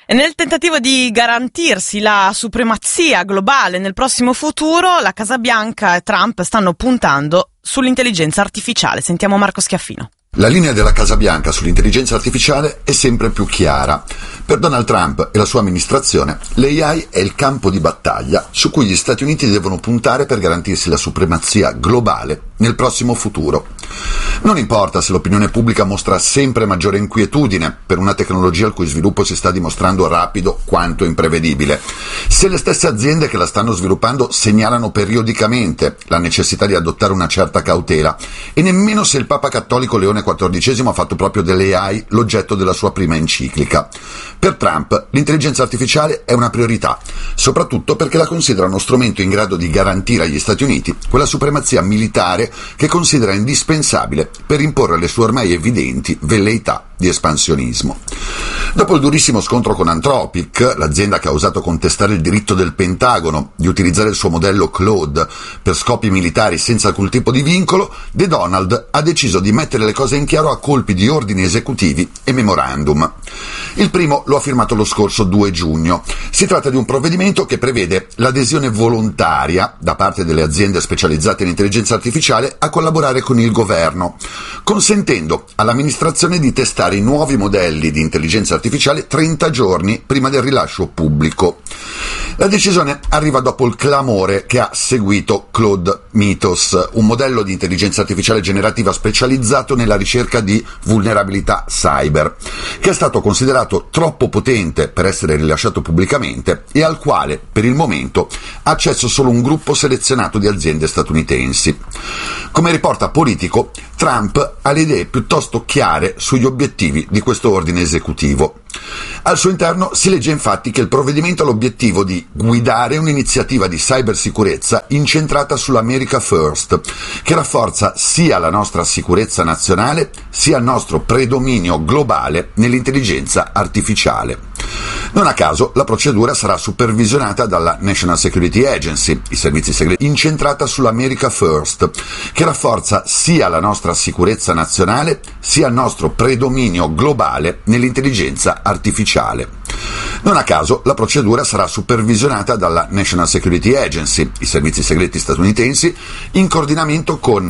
E nel tentativo di garantirsi la supremazia globale nel prossimo futuro, la Casa Bianca e Trump stanno puntando sull'intelligenza artificiale. Sentiamo Marco Schiaffino. La linea della Casa Bianca sull'intelligenza artificiale è sempre più chiara. Per Donald Trump e la sua amministrazione, l'AI è il campo di battaglia su cui gli Stati Uniti devono puntare per garantirsi la supremazia globale nel prossimo futuro. Non importa se l'opinione pubblica mostra sempre maggiore inquietudine per una tecnologia il cui sviluppo si sta dimostrando rapido quanto imprevedibile, se le stesse aziende che la stanno sviluppando segnalano periodicamente la necessità di adottare una certa cautela, e nemmeno se il Papa Cattolico Leone XIV ha fatto proprio delle AI l'oggetto della sua prima enciclica. Per Trump l'intelligenza artificiale è una priorità, soprattutto perché la considera uno strumento in grado di garantire agli Stati Uniti quella supremazia militare che considera indispensabile per imporre le sue ormai evidenti velleità di espansionismo. Dopo il durissimo scontro con Anthropic, l'azienda che ha osato contestare il diritto del Pentagono di utilizzare il suo modello Claude per scopi militari senza alcun tipo di vincolo, The Donald ha deciso di mettere le cose in chiaro a colpi di ordini esecutivi e memorandum. Il primo lo ha firmato lo scorso 2 giugno. Si tratta di un provvedimento che prevede l'adesione volontaria da parte delle aziende specializzate in intelligenza artificiale a collaborare con il governo, consentendo all'amministrazione di testare i nuovi modelli di intelligenza artificiale 30 giorni prima del rilascio pubblico. La decisione arriva dopo il clamore che ha seguito Claude Mythos, un modello di intelligenza artificiale generativa specializzato nella ricerca di vulnerabilità cyber, che è stato considerato troppo potente per essere rilasciato pubblicamente e al quale, per il momento, ha accesso solo un gruppo selezionato di aziende statunitensi. Come riporta Politico, Trump ha le idee piuttosto chiare sugli obiettivi di questo ordine esecutivo. Al suo interno si legge infatti che il provvedimento ha l'obiettivo di guidare un'iniziativa di cybersicurezza incentrata sull'America First, che rafforza sia la nostra sicurezza nazionale sia il nostro predominio globale nell'intelligenza artificiale. Non a caso la procedura sarà supervisionata dalla National Security Agency, i servizi segreti, incentrata sull'America First, che rafforza sia la nostra sicurezza nazionale sia il nostro predominio globale nell'intelligenza artificiale. Non a caso la procedura sarà supervisionata dalla National Security Agency, i servizi segreti statunitensi, in coordinamento con